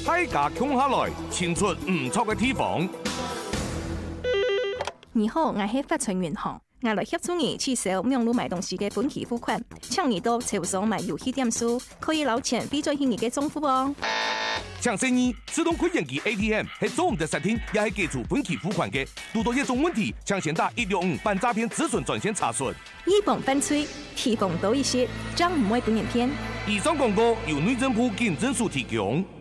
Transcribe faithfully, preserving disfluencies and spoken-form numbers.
大家共下來，清出唔錯嘅地方。 你好，我係發財銀行，我來協助你去掃網絡買東西嘅分期付款，請你到超商買遊戲點數，可以攞錢飛咗去你嘅賬戶哦。 搶生意，自動開現機 A T M 係做唔得實體，也係給出分期付款嘅。遇到一種問題，請先打一六五反詐騙諮詢專線查詢。 以防犯罪，提防多一些，將唔會俾人騙。 以上廣告由內政部警政署提供。